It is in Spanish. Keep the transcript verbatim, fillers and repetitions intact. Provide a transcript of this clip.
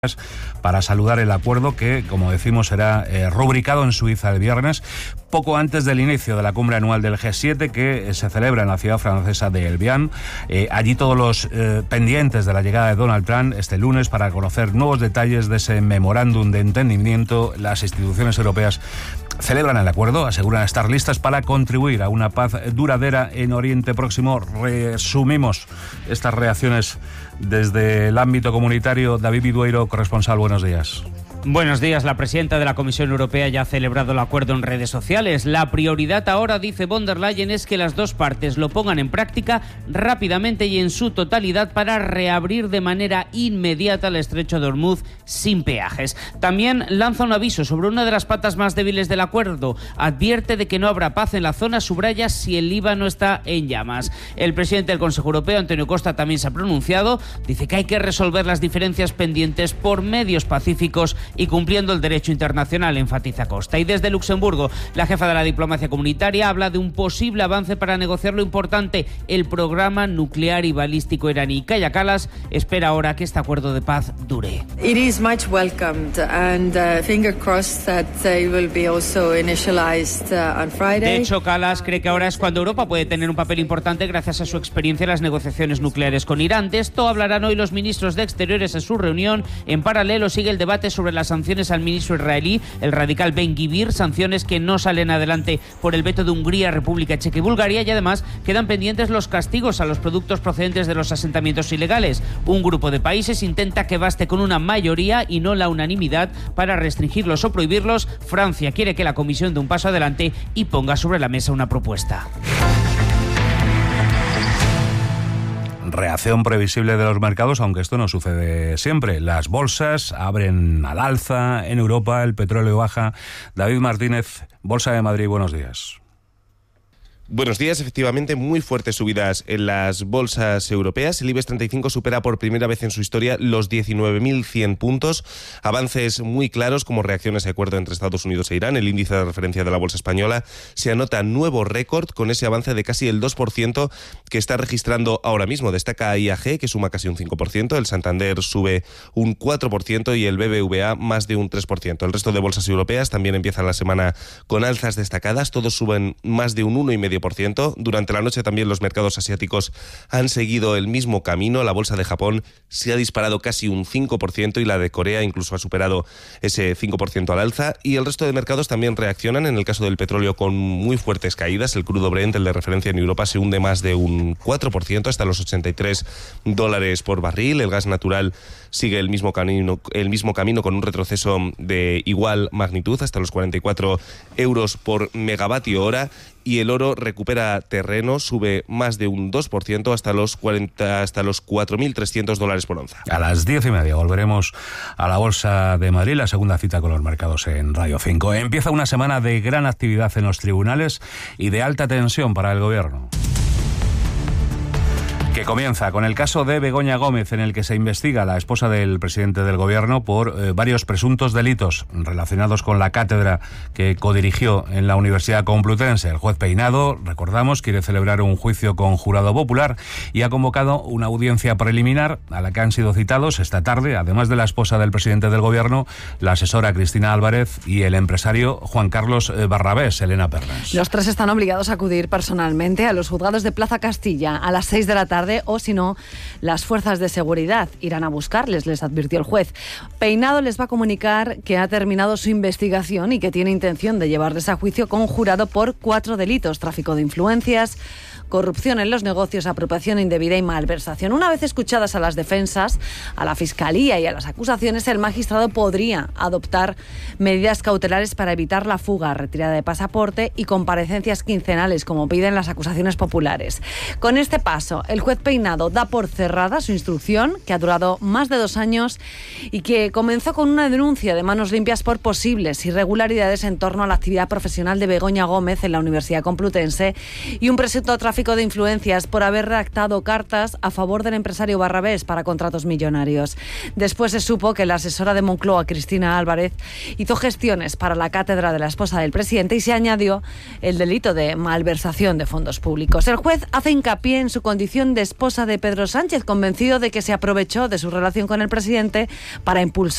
para saludar el acuerdo que, como decimos, será eh, rubricado en Suiza el viernes, poco antes del inicio de la cumbre anual del G siete que eh, se celebra en la ciudad francesa de Evian. Eh, allí todos los eh, pendientes de la llegada de Donald Trump este lunes para conocer nuevos detalles de ese memorándum de entendimiento. Las instituciones europeas celebran el acuerdo, aseguran estar listas para contribuir a una paz duradera en Oriente Próximo. Resumimos estas reacciones desde el ámbito comunitario. David Vidueiro, corresponsal, buenos días. Buenos días. La presidenta de la Comisión Europea ya ha celebrado el acuerdo en redes sociales. La prioridad ahora, dice von der Leyen, es que las dos partes lo pongan en práctica rápidamente y en su totalidad para reabrir de manera inmediata el estrecho de Hormuz sin peajes. También lanza un aviso sobre una de las patas más débiles del acuerdo. Advierte de que no habrá paz en la zona, subraya si el Líbano está en llamas. El presidente del Consejo Europeo, Antonio Costa, también se ha pronunciado. Dice que hay que resolver las diferencias pendientes por medios pacíficos y cumpliendo el derecho internacional, enfatiza Costa. Y desde Luxemburgo, la jefa de la diplomacia comunitaria habla de un posible avance para negociar lo importante, el programa nuclear y balístico iraní. Kaja Kallas espera ahora que este acuerdo de paz dure. It is much welcomed and uh, finger crossed that they will be also initialized uh, on Friday. De hecho, Kallas cree que ahora es cuando Europa puede tener un papel importante gracias a su experiencia en las negociaciones nucleares con Irán. De esto hablarán hoy los ministros de Exteriores en su reunión. En paralelo sigue el debate sobre las sanciones al ministro israelí, el radical Ben-Gvir, sanciones que no salen adelante por el veto de Hungría, República Checa y Bulgaria, y además quedan pendientes los castigos a los productos procedentes de los asentamientos ilegales. Un grupo de países intenta que baste con una mayoría y no la unanimidad para restringirlos o prohibirlos. Francia quiere que la Comisión dé un paso adelante y ponga sobre la mesa una propuesta. Reacción previsible de los mercados, aunque esto no sucede siempre. Las bolsas abren al alza en Europa, el petróleo baja. David Martínez, Bolsa de Madrid, buenos días. Buenos días. Efectivamente, muy fuertes subidas en las bolsas europeas. El IBEX treinta y cinco supera por primera vez en su historia los diecinueve mil cien puntos. Avances muy claros como reacciones a acuerdo entre Estados Unidos e Irán. El índice de referencia de la bolsa española se anota nuevo récord con ese avance de casi el dos por ciento que está registrando ahora mismo. Destaca I A G, que suma casi un cinco por ciento. El Santander sube un cuatro por ciento y el B B V A más de un tres por ciento. El resto de bolsas europeas también empiezan la semana con alzas destacadas. Todos suben más de un uno coma cinco por ciento. Durante la noche también los mercados asiáticos han seguido el mismo camino. La bolsa de Japón se ha disparado casi un cinco por ciento y la de Corea incluso ha superado ese cinco por ciento al alza. Y el resto de mercados también reaccionan. En el caso del petróleo, con muy fuertes caídas. El crudo Brent, el de referencia en Europa, se hunde más de un cuatro por ciento hasta los ochenta y tres dólares por barril. El gas natural sigue el mismo camino, el mismo camino con un retroceso de igual magnitud hasta los cuarenta y cuatro euros por megavatio hora. Y el oro recupera terreno, sube más de un dos por ciento hasta los cuarenta, hasta los cuatro mil trescientos dólares por onza. A las diez y media volveremos a la Bolsa de Madrid, la segunda cita con los mercados en Radio cinco. Empieza una semana de gran actividad en los tribunales y de alta tensión para el gobierno, que comienza con el caso de Begoña Gómez, en el que se investiga a la esposa del presidente del gobierno por eh, varios presuntos delitos relacionados con la cátedra que codirigió en la Universidad Complutense. El juez Peinado, recordamos, quiere celebrar un juicio con jurado popular y ha convocado una audiencia preliminar a la que han sido citados esta tarde, además de la esposa del presidente del gobierno, la asesora Cristina Álvarez y el empresario Juan Carlos Barrabés. Elena Pernas. Los tres están obligados a acudir personalmente a los juzgados de Plaza Castilla a las seis de la tarde, o si no, las fuerzas de seguridad irán a buscarles, les advirtió el juez. Peinado les va a comunicar que ha terminado su investigación y que tiene intención de llevarles a juicio con jurado por cuatro delitos: tráfico de influencias, corrupción en los negocios, apropiación indebida y malversación. Una vez escuchadas a las defensas, a la Fiscalía y a las acusaciones, el magistrado podría adoptar medidas cautelares para evitar la fuga, retirada de pasaporte y comparecencias quincenales, como piden las acusaciones populares. Con este paso, el juez Peinado da por cerrada su instrucción, que ha durado más de dos años y que comenzó con una denuncia de manos limpias por posibles irregularidades en torno a la actividad profesional de Begoña Gómez en la Universidad Complutense y un presunto tráfico tráfico de influencias por haber redactado cartas a favor del empresario Barrabés para contratos millonarios. Después se supo que la asesora de Moncloa, Cristina Álvarez, hizo gestiones para la cátedra de la esposa del presidente y se añadió el delito de malversación de fondos públicos. El juez hace hincapié en su condición de esposa de Pedro Sánchez, convencido de que se aprovechó de su relación con el presidente para impulsar